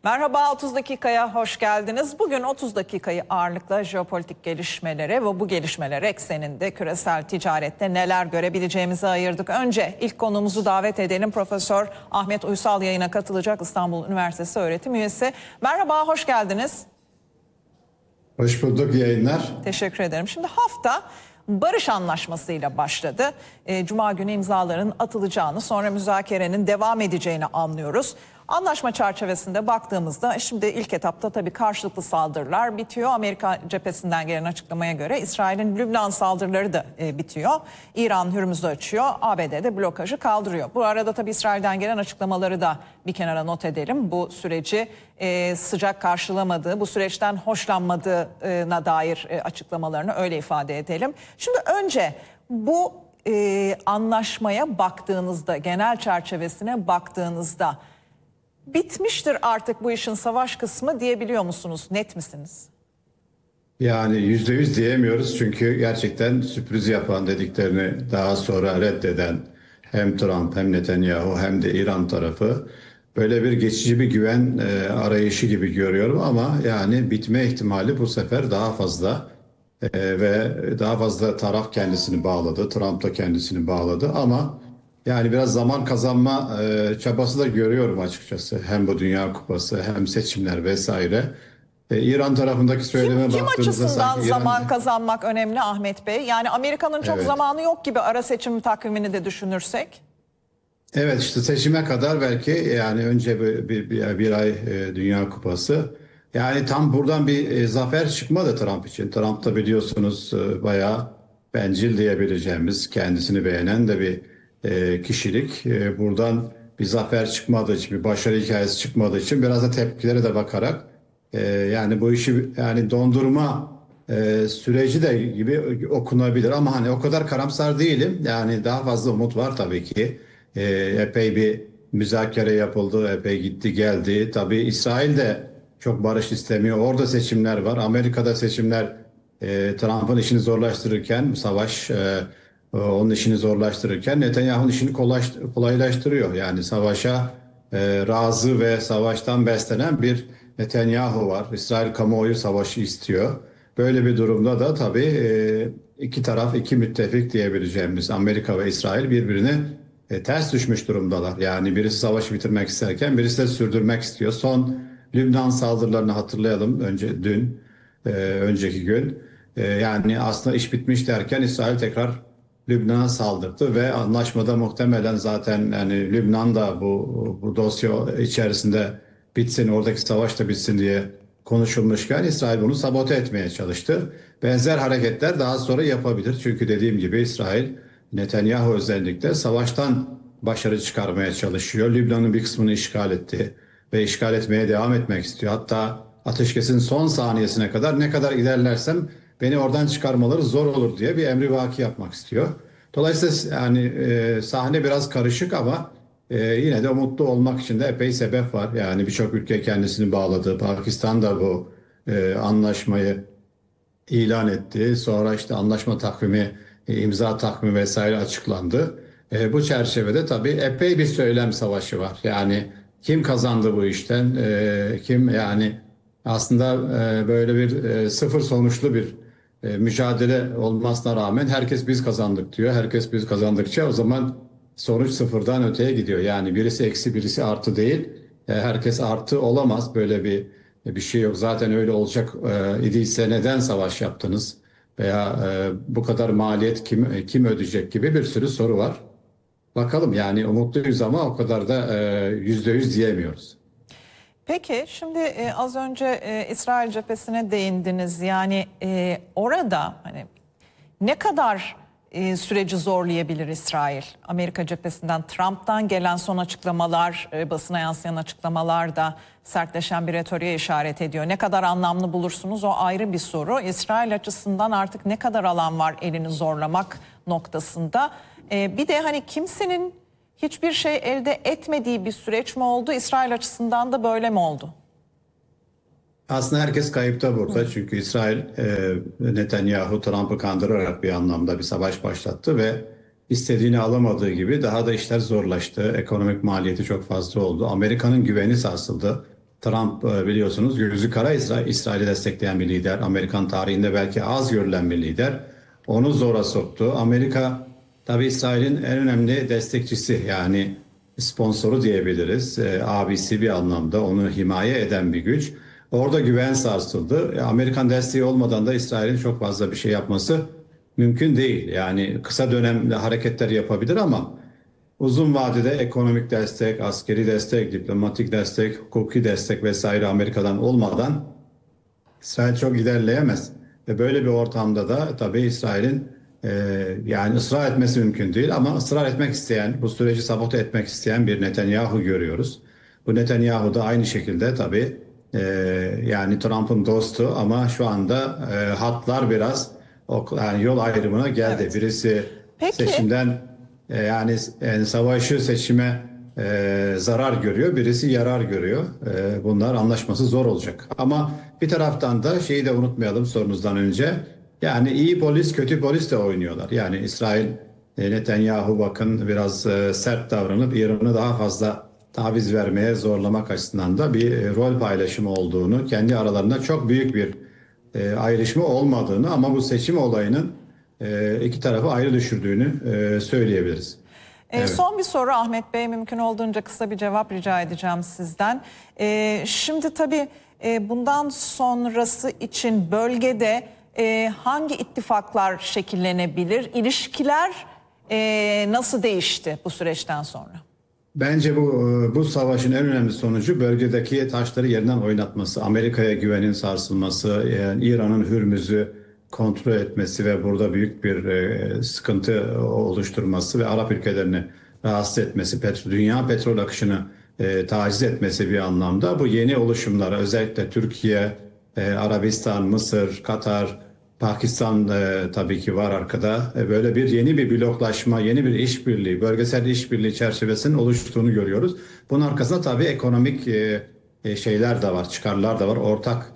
Merhaba, 30 dakikaya hoş geldiniz. Bugün 30 dakikayı ağırlıkla jeopolitik gelişmelere ve bu gelişmeler ekseninde küresel ticarette neler görebileceğimizi ayırdık. Önce ilk konuğumuzu davet edelim. Profesör Ahmet Uysal yayına katılacak, İstanbul Üniversitesi öğretim üyesi. Merhaba, hoş geldiniz. Hoş bulduk, yayınlar. Teşekkür ederim. Şimdi hafta barış anlaşmasıyla başladı. Cuma günü imzaların atılacağını, sonra müzakerenin devam edeceğini anlıyoruz. Anlaşma çerçevesinde baktığımızda şimdi ilk etapta tabii karşılıklı saldırılar bitiyor. Amerika cephesinden gelen açıklamaya göre İsrail'in Lübnan saldırıları da bitiyor. İran Hürmüz'ü açıyor, ABD de blokajı kaldırıyor. Bu arada tabii İsrail'den gelen açıklamaları da bir kenara not edelim. Bu süreci sıcak karşılamadığı, bu süreçten hoşlanmadığına dair açıklamalarını öyle ifade edelim. Şimdi önce bu anlaşmaya baktığınızda, genel çerçevesine baktığınızda bitmiştir artık bu işin savaş kısmı diyebiliyor musunuz? Net misiniz? Yani %100 diyemiyoruz çünkü gerçekten sürpriz yapan, dediklerini daha sonra reddeden hem Trump hem Netanyahu hem de İran tarafı böyle bir geçici bir güven arayışı gibi görüyorum ama yani bitme ihtimali bu sefer daha fazla. Ve daha fazla taraf kendisini bağladı. Trump da kendisini bağladı ama yani biraz zaman kazanma çabası da görüyorum açıkçası. Hem bu Dünya Kupası hem seçimler vesaire. İran tarafındaki söyleme Kim baktığımızda açısından sanki zaman kazanmak önemli Ahmet Bey? Yani Amerika'nın çok evet. zamanı yok gibi ara seçim takvimini de düşünürsek. Evet, işte seçime kadar belki yani önce bir ay Dünya Kupası. Yani tam buradan bir zafer çıkmadı Trump için. Trump da biliyorsunuz bayağı bencil diyebileceğimiz, kendisini beğenen de bir kişilik. Buradan bir zafer çıkmadığı için, bir başarı hikayesi çıkmadığı için biraz da tepkilere de bakarak yani bu işi yani dondurma süreci de gibi okunabilir ama hani o kadar karamsar değilim. Yani daha fazla umut var tabii ki. Epey bir müzakere yapıldı, epey gitti geldi. Tabii İsrail de çok barış istemiyor. Orada seçimler var. Amerika'da seçimler Trump'ın işini zorlaştırırken, savaş onun işini zorlaştırırken Netanyahu'nun işini kolaylaştırıyor. Yani savaşa razı ve savaştan beslenen bir Netanyahu var. İsrail kamuoyu savaşı istiyor. Böyle bir durumda da tabii iki taraf, iki müttefik diyebileceğimiz Amerika ve İsrail birbirine ters düşmüş durumdalar. Yani birisi savaşı bitirmek isterken birisi de sürdürmek istiyor. Son Lübnan saldırılarını hatırlayalım. Önceki gün. Yani aslında iş bitmiş derken İsrail tekrar Lübnan'a saldırdı ve anlaşmada muhtemelen zaten yani Lübnan da bu dosya içerisinde bitsin, oradaki savaş da bitsin diye konuşulmuşken İsrail bunu sabote etmeye çalıştı. Benzer hareketler daha sonra yapabilir. Çünkü dediğim gibi İsrail, Netanyahu özellikle savaştan başarı çıkarmaya çalışıyor. Lübnan'ın bir kısmını işgal etti ve işgal etmeye devam etmek istiyor. Hatta ateşkesin son saniyesine kadar ne kadar ilerlersem beni oradan çıkarmaları zor olur diye bir emrivaki yapmak istiyor. Dolayısıyla yani sahne biraz karışık ama yine de umutlu olmak için de epey sebep var. Yani birçok ülke kendisini bağladı. Pakistan da bu anlaşmayı ilan etti. Sonra işte anlaşma takvimi, imza takvimi vesaire açıklandı. Bu çerçevede tabii epey bir söylem savaşı var. Yani kim kazandı bu işten? Kim yani aslında böyle bir sıfır sonuçlu bir mücadele olmasına rağmen herkes biz kazandık diyor. Herkes biz kazandıkça o zaman sonuç sıfırdan öteye gidiyor. Yani birisi eksi birisi artı değil. Herkes artı olamaz. Böyle bir şey yok. Zaten öyle olacak idiyse neden savaş yaptınız? Veya bu kadar maliyet kim ödeyecek gibi bir sürü soru var. Bakalım yani umutluyuz ama o kadar da %100 diyemiyoruz. Peki şimdi az önce İsrail cephesine değindiniz. Yani orada hani ne kadar süreci zorlayabilir İsrail? Amerika cephesinden Trump'tan gelen son açıklamalar, basına yansıyan açıklamalar da sertleşen bir retoriğe işaret ediyor. Ne kadar anlamlı bulursunuz o ayrı bir soru. İsrail açısından artık ne kadar alan var elini zorlamak noktasında? Bir de hani kimsenin hiçbir şey elde etmediği bir süreç mi oldu? İsrail açısından da böyle mi oldu? Aslında herkes kayıpta burada. Çünkü İsrail Netanyahu Trump'ı kandırarak bir anlamda bir savaş başlattı ve istediğini alamadığı gibi daha da işler zorlaştı. Ekonomik maliyeti çok fazla oldu. Amerika'nın güveni sarsıldı. Trump biliyorsunuz gözü kara İsrail'i destekleyen bir lider. Amerikan tarihinde belki az görülen bir lider. Onu zora soktu. Amerika tabii İsrail'in en önemli destekçisi, yani sponsoru diyebiliriz. Abisi bir anlamda, onu himaye eden bir güç. Orada güven sarsıldı. Amerikan desteği olmadan da İsrail'in çok fazla bir şey yapması mümkün değil. Yani kısa dönemde hareketler yapabilir ama uzun vadede ekonomik destek, askeri destek, diplomatik destek, hukuki destek vesaire Amerika'dan olmadan İsrail çok ilerleyemez. Ve böyle bir ortamda da tabii İsrail'in yani ısrar etmesi mümkün değil, ama ısrar etmek isteyen, bu süreci sabote etmek isteyen bir Netanyahu görüyoruz. Bu Netanyahu da aynı şekilde tabii yani Trump'ın dostu, ama şu anda hatlar biraz yani yol ayrımına geldi. Evet. Birisi Peki. seçimden yani savaşı seçime zarar görüyor, birisi yarar görüyor. Bunlar anlaşması zor olacak. Ama bir taraftan da şeyi de unutmayalım sorunuzdan önce. Yani iyi polis, kötü polis de oynuyorlar. Yani İsrail, Netanyahu bakın biraz sert davranıp İran'ı daha fazla taviz vermeye zorlamak açısından da bir rol paylaşımı olduğunu, kendi aralarında çok büyük bir ayrışma olmadığını, ama bu seçim olayının iki tarafı ayrı düşürdüğünü söyleyebiliriz. Evet. Son bir soru Ahmet Bey, mümkün olduğunca kısa bir cevap rica edeceğim sizden. Şimdi tabii bundan sonrası için bölgede hangi ittifaklar şekillenebilir? İlişkiler nasıl değişti bu süreçten sonra? Bence bu savaşın en önemli sonucu bölgedeki taşları yerinden oynatması, Amerika'ya güvenin sarsılması, yani İran'ın Hürmüz'ü kontrol etmesi ve burada büyük bir sıkıntı oluşturması ve Arap ülkelerini rahatsız etmesi, dünya petrol akışını taciz etmesi bir anlamda. Bu yeni oluşumlara, özellikle Türkiye, Arabistan, Mısır, Katar, Pakistan tabii ki var arkada. Böyle yeni bir bloklaşma, yeni bir işbirliği, bölgesel işbirliği çerçevesinin oluştuğunu görüyoruz. Bunun arkasında tabii ekonomik şeyler de var, çıkarlar da var. Ortak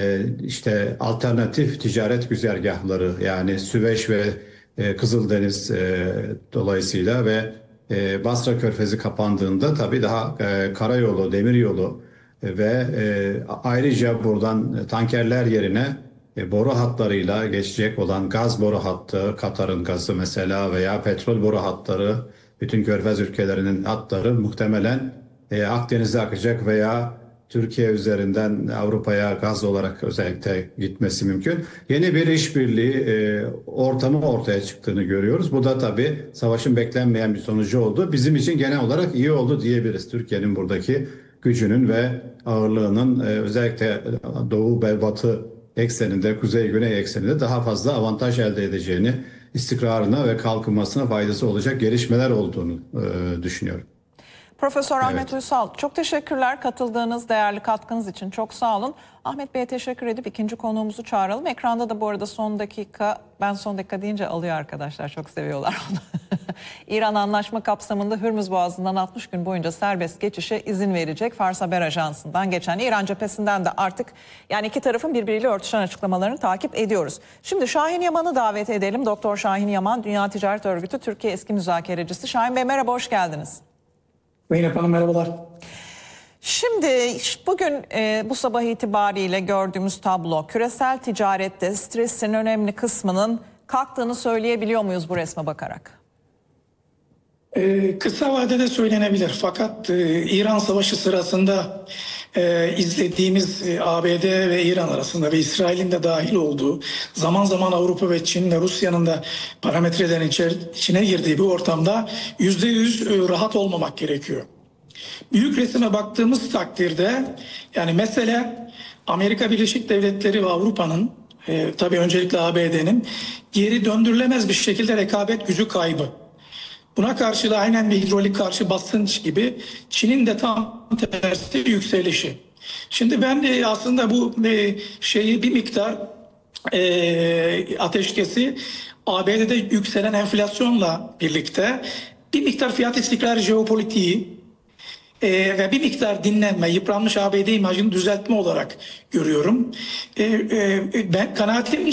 işte alternatif ticaret güzergahları, yani Süveyş ve Kızıldeniz dolayısıyla ve Basra Körfezi kapandığında tabii daha karayolu, demiryolu ve ayrıca buradan tankerler yerine boru hatlarıyla geçecek olan gaz boru hattı, Katar'ın gazı mesela, veya petrol boru hatları, bütün Körfez ülkelerinin hatları muhtemelen Akdeniz'e akacak veya Türkiye üzerinden Avrupa'ya gaz olarak özellikle gitmesi mümkün. Yeni bir işbirliği ortamı ortaya çıktığını görüyoruz. Bu da tabii savaşın beklenmeyen bir sonucu oldu. Bizim için genel olarak iyi oldu diyebiliriz. Türkiye'nin buradaki gücünün ve ağırlığının özellikle Doğu ve Batı ekseninde, Kuzey-Güney ekseninde daha fazla avantaj elde edeceğini, istikrarına ve kalkınmasına faydası olacak gelişmeler olduğunu düşünüyorum. Profesör Ahmet Evet. Uysal, çok teşekkürler katıldığınız değerli katkınız için. Çok sağ olun. Ahmet Bey'e teşekkür edip ikinci konuğumuzu çağıralım. Ekranda da bu arada son dakika, ben son dakika deyince alıyor arkadaşlar, çok seviyorlar onu. İran anlaşma kapsamında Hürmüz Boğazı'ndan 60 gün boyunca serbest geçişe izin verecek. Fars Haber Ajansı'ndan geçen, İran cephesinden de artık yani iki tarafın birbiriyle örtüşen açıklamalarını takip ediyoruz. Şimdi Şahin Yaman'ı davet edelim. Doktor Şahin Yaman, Dünya Ticaret Örgütü Türkiye eski müzakerecisi. Şahin Bey merhaba, hoş geldiniz. Zeynep Hanım merhabalar. Şimdi bugün bu sabah itibariyle gördüğümüz tablo, küresel ticarette stresin önemli kısmının kalktığını söyleyebiliyor muyuz bu resme bakarak? Kısa vadede söylenebilir, fakat İran Savaşı sırasında izlediğimiz ABD ve İran arasında ve İsrail'in de dahil olduğu, zaman zaman Avrupa ve Çin ve Rusya'nın da parametrelerin içine girdiği bir ortamda %100 rahat olmamak gerekiyor. Büyük resime baktığımız takdirde, yani mesele Amerika Birleşik Devletleri ve Avrupa'nın, tabii öncelikle ABD'nin geri döndürülemez bir şekilde rekabet gücü kaybı. Buna karşı da aynen bir hidrolik karşı basınç gibi Çin'in de tam tersi yükselişi. Şimdi ben de aslında bu şeyi bir miktar ateşkesi ABD'de yükselen enflasyonla birlikte bir miktar fiyat istikrarı jeopolitiği ve bir miktar dinlenme, yıpranmış ABD imajını düzeltme olarak görüyorum. Ben kanaatim